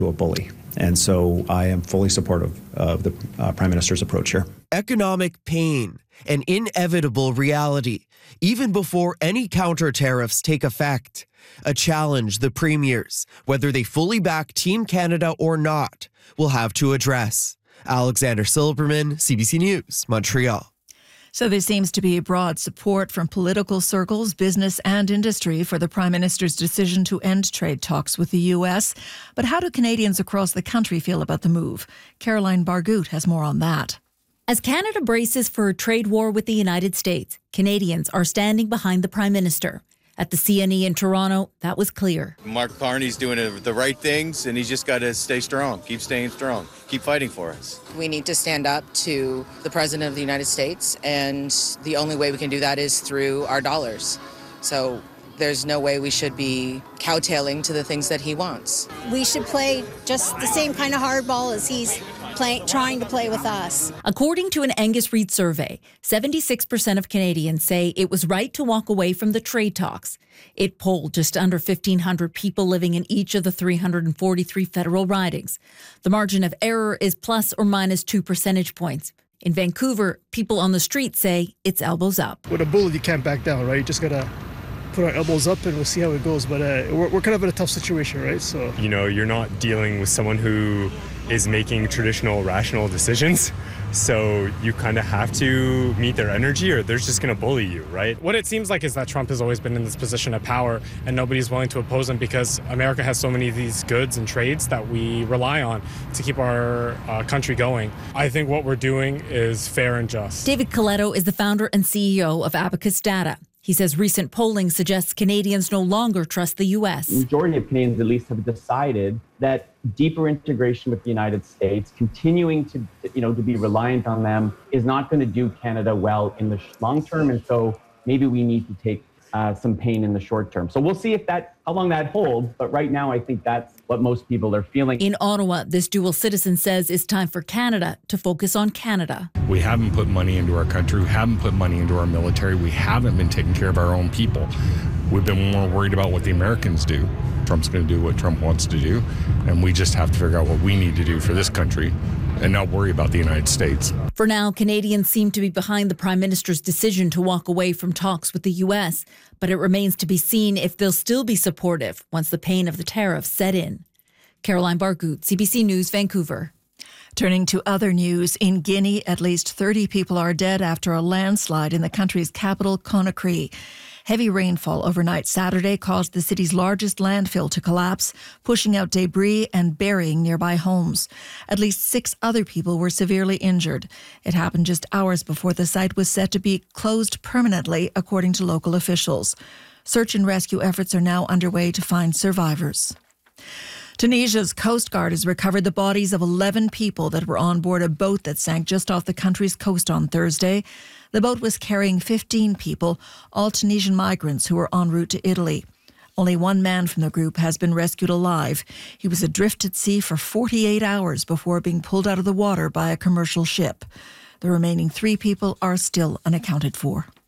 to a bully. And so I am fully supportive of the Prime Minister's approach here. Economic pain, an inevitable reality, even before any counter tariffs take effect. A challenge the premiers, whether they fully back Team Canada or not, will have to address. Alexander Silberman, CBC News, Montreal. So there seems to be broad support from political circles, business and industry for the Prime Minister's decision to end trade talks with the U.S. But how do Canadians across the country feel about the move? Caroline Bargout has more on that. As Canada braces for a trade war with the United States, Canadians are standing behind the Prime Minister. At the CNE in Toronto, that was clear. Mark Carney's doing the right things, and he's just got to stay strong, keep staying strong, keep fighting for us. We need to stand up to the President of the United States, and the only way we can do that is through our dollars. So there's no way we should be kowtailing to the things that he wants. We should play just the same kind of hardball as he's trying to play with us. According to an Angus Reid survey, 76% of Canadians say it was right to walk away from the trade talks. It polled just under 1,500 people living in each of the 343 federal ridings. The margin of error is plus or minus 2 percentage points. In Vancouver, people on the street say it's elbows up. With a bullet, you can't back down, right? You just got to put our elbows up and we'll see how it goes. But we're kind of in a tough situation, right? So, you're not dealing with someone who is making traditional, rational decisions. So you kind of have to meet their energy or they're just going to bully you, right? What it seems like is that Trump has always been in this position of power and nobody's willing to oppose him because America has so many of these goods and trades that we rely on to keep our country going. I think what we're doing is fair and just. David Coletto is the founder and CEO of Abacus Data. He says recent polling suggests Canadians no longer trust the U.S. The majority of Canadians, at least, have decided that deeper integration with the United States, continuing to be reliant on them, is not going to do Canada well in the long term. And so maybe we need to take some pain in the short term. So we'll see how long that holds. But right now, I think that's what most people are feeling. In Ottawa, this dual citizen says it's time for Canada to focus on Canada. We haven't put money into our country. We haven't put money into our military. We haven't been taking care of our own people. We've been more worried about what the Americans do. Trump's going to do what Trump wants to do. And we just have to figure out what we need to do for this country and not worry about the United States. For now, Canadians seem to be behind the Prime Minister's decision to walk away from talks with the U.S., but it remains to be seen if they'll still be supportive once the pain of the tariffs set in. Caroline Bargout, CBC News, Vancouver. Turning to other news, in Guinea, at least 30 people are dead after a landslide in the country's capital, Conakry. Heavy rainfall overnight Saturday caused the city's largest landfill to collapse, pushing out debris and burying nearby homes. At least 6 other people were severely injured. It happened just hours before the site was set to be closed permanently, according to local officials. Search and rescue efforts are now underway to find survivors. Tunisia's Coast Guard has recovered the bodies of 11 people that were on board a boat that sank just off the country's coast on Thursday. The boat was carrying 15 people, all Tunisian migrants who were en route to Italy. Only one man from the group has been rescued alive. He was adrift at sea for 48 hours before being pulled out of the water by a commercial ship. The remaining 3 people are still unaccounted for.